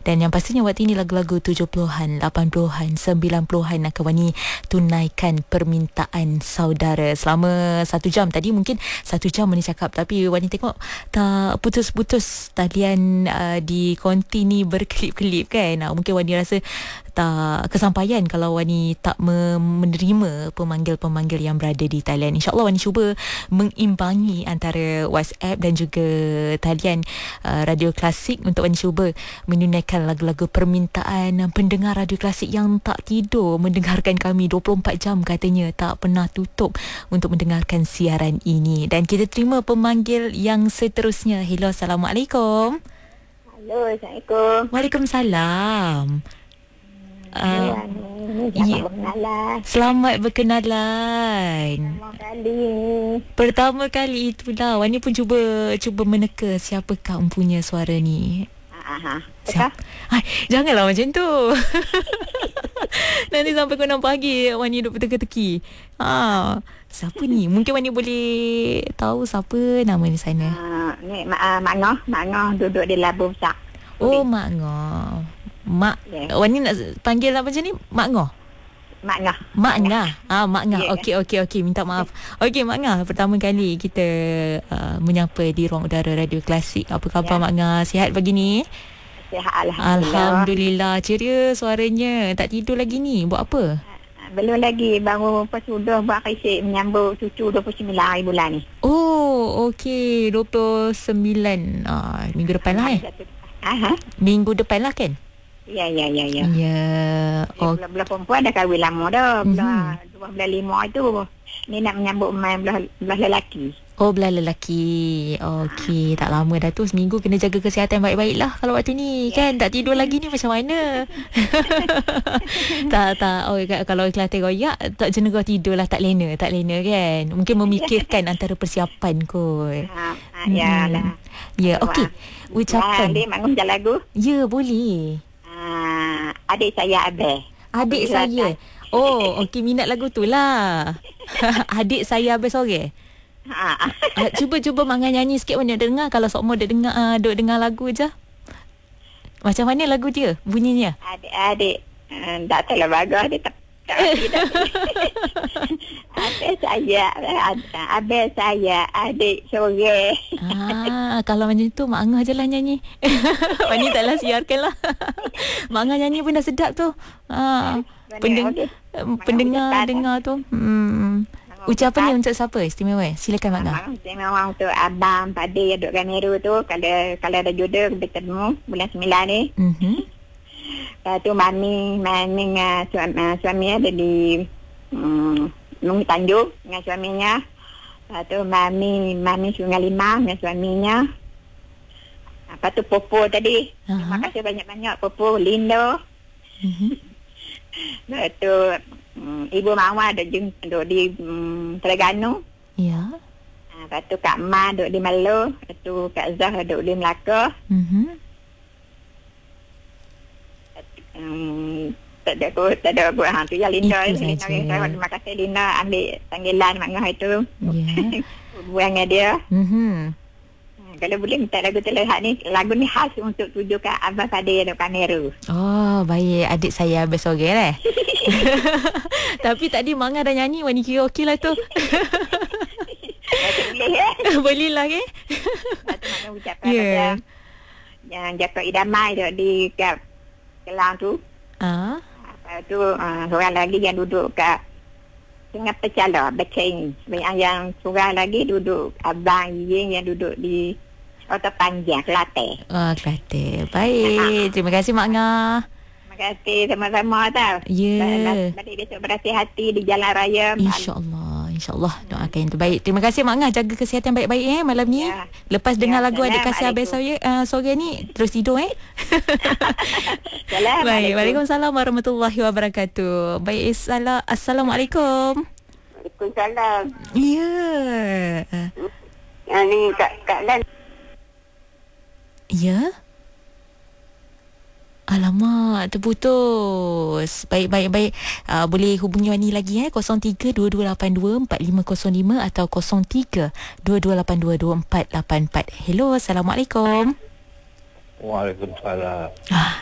Dan yang pastinya waktu ini lagu-lagu 70-an, 80-an, 90-an akan Wani tunaikan permintaan saudara. Selama 1 jam tadi, mungkin 1 jam Wani cakap, tapi Wani tengok tak putus-putus talian di konti ni berkelip-kelip kan. Mungkin Wani rasa tak kesampaian kalau Wani tak menerima pemanggil-pemanggil yang berada di talian. InsyaAllah Wani cuba mengimbangi antara WhatsApp dan juga talian radio klasik untuk Wani cuba menunaikan lagu-lagu permintaan pendengar radio klasik yang tak tidur mendengarkan kami 24 jam katanya, tak pernah tutup untuk mendengarkan siaran ini. Dan kita terima pemanggil yang seterusnya. Hello, Assalamualaikum. Halo, Assalamualaikum. Waalaikumsalam. Selamat berkenalan. Pertama kali itulah Wani pun cuba meneka siapakah empunya suara ni. Janganlah macam tu. Nanti sampai 6 pagi Wani duduk teka-teki. Siapa ni? Mungkin Wani boleh tahu siapa nama di sana. Ni Mak Ngoh duduk di Labu Besar. Oh, Mak Ngoh. Wani nak panggil apa macam ni? Mak Ngoh? Mak Ngah. Mak Ngah. Okey. Minta maaf. Okey, Mak Ngah. Pertama kali kita menyapa di ruang udara radio klasik. Apa khabar Mak Ngah? Sihat pagi ni? Sihat, Alhamdulillah. Ceria suaranya. Tak tidur lagi ni. Buat apa? Belum lagi. Baru sudah buat resip menyambut cucu 29 hari bulan ni. Oh, okey. 29. Minggu depan lah Minggu depan lah kan? Ya. Belah perempuan dah kahwin lama dah. Belah 5 itu ni nak menyambut belah lelaki. Oh, belah lelaki. Okey, tak lama dah tu. Seminggu kena jaga kesihatan baik-baik lah kalau waktu ni kan. Tak tidur lagi ni macam mana? tak. Kalau Kelantan royak tak jenegah tidur lah, tak lena kan. Mungkin memikirkan antara persiapan kot. Yalah. Ya, okey. Ucapan. Adik Mak Ngoh lagu? Ya, boleh. Adik saya Abel. Adik saya. Oh, okey, minat lagu tu lah. Adik saya Abel sore. Cuba Mak Ngah nyanyi sikit mana dengar. Kalau Sokmo duk dengar lagu je. Macam mana lagu dia bunyinya? Adik tak tahu lah bagus dia tak. Abel saya adik sore. Kalau macam tu Mak Ngah je lah nyanyi. Wani taklah siarkan lah. Mak Ngah nyanyi pun dah sedap tu. Pendengar dengar tu. Ucapan ni untuk siapa istimewa? Silakan Mak Ngah. Istimewa untuk abang Pak Ade yang duduk Gameru tu. Kalau ada jodoh bertemu bulan 9 ni. Lepas tu Mami dengan suami ada di Nungi Tanjung dengan suaminya. Lepas tu Mami Sungai Limau dengan suaminya. Lepas tu Popo tadi. Terima kasih banyak-banyak Popo Lindo. Lepas tu Ibu Mawar duduk di Terengganu. Ya. Lepas tu Kak Ma duduk di Melo. Lepas tu Kak Zah duduk di Melaka. Tak ada aku tu ya Linda. Terima kasih Linda ambil panggilan Mak Ngah itu. Buangnya dia. Kalau boleh minta lagu terlehat ni. Lagu ni khas untuk tujukan Abang Fadil dan Kameru. Oh, baik. Adik saya Abang Sore lah. Tapi tadi Mak Ngah dah nyanyi. Wani kira okey lah tu. Boleh lah ke? Mak Ngah ucapkan yang Jaka Idamai di Kelang tu. Lepas tu seorang lagi yang duduk kat Tengah Pecala Beceng. Yang seorang lagi duduk Abang Ying yang duduk di Kota Panjang Kelantan. Kelantan. Baik. Terima kasih Mak Ngah. Terima kasih sama-sama tau. Balik besok berhati-hati di jalan raya. InsyaAllah doakan yang terbaik. Terima kasih Mak Ngah. Jaga kesihatan baik-baik malam ni. Lepas dengar lagu Adik Kasih Abang sore ni terus tidur Baik. Waalaikumsalam warahmatullahi wabarakatuh. Baik, Assalamualaikum. Waalaikumsalam. Ya. Ni Kak Lan. Ya. Alamak, terputus. Baik. Boleh hubungi Wani lagi 0322824505 atau 0322822484. Hello, Assalamualaikum. Waalaikumsalam.